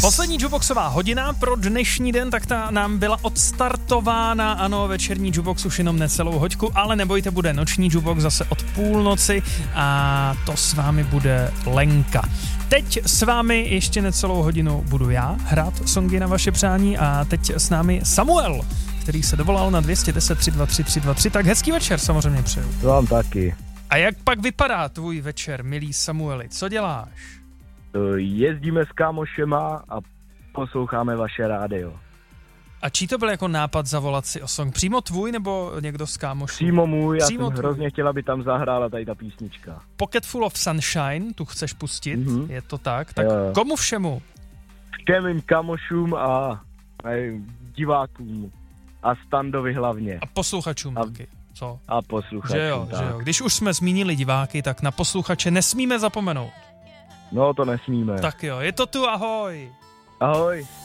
Poslední jukeboxová hodina pro dnešní den, tak ta nám byla odstartována, ano, večerní jukebox už jenom necelou hoďku, ale nebojte, bude noční jukebox zase od půlnoci a to s vámi bude Lenka. Teď s vámi ještě necelou hodinu budu já hrát songy na vaše přání a teď s námi Samuel, který se dovolal na 210 323 323, tak hezký večer samozřejmě přeju. To vám taky. A jak pak vypadá tvůj večer, milý Samueli, co děláš? Jezdíme s kámošema a posloucháme vaše rádio. A čí to byl jako nápad zavolat si o song? Přímo tvůj nebo někdo z kámošů? Přímo můj, já jsem hrozně chtěla, aby tam zahrála tady ta písnička. Pocket Full of Sunshine, tu chceš pustit, je to tak? Tak jo. Komu všemu? Všem mým kámošům a divákům a Standovi hlavně. A posluchačům taky. Co? A posluchačům, že jo. Když už jsme zmínili diváky, tak na posluchače nesmíme zapomenout. No, to nesmíme. Tak jo, je to tu, ahoj. Ahoj.